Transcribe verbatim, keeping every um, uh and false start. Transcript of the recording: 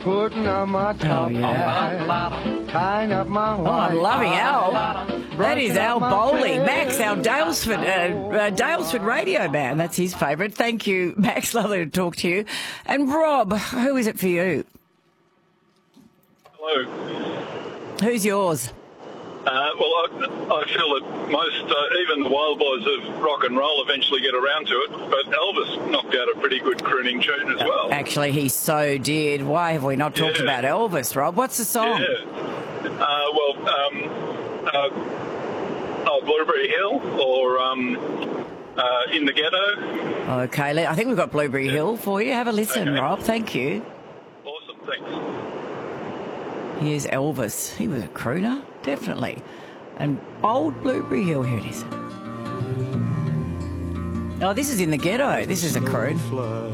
putting on my top Oh, yeah. hat, tying up my Oh, white I'm loving tie, Al. That is brushing Al up my Bowley. tail. Max, our Dalesford, uh, uh, Dalesford radio man. That's his favourite. Thank you, Max. Lovely to talk to you. And Rob, who is it for you? Hello. Who's yours? Uh, well, I, I feel that most, uh, even the wild boys of rock and roll eventually get around to it, but Elvis knocked out a pretty good crooning tune as well. Actually, he so did. Why have we not talked Yeah. about Elvis, Rob? What's the song? Yeah. Uh, well, um, uh, oh, Blueberry Hill or um, uh, In the Ghetto. Okay, le- I think we've got Blueberry Hill for you. Have a listen, Okay. Rob. Thank you. Awesome, thanks. Here's Elvis. He was a crooner, definitely. And old Blueberry Hill, here it is. Oh, this is In the Ghetto. This is a croon.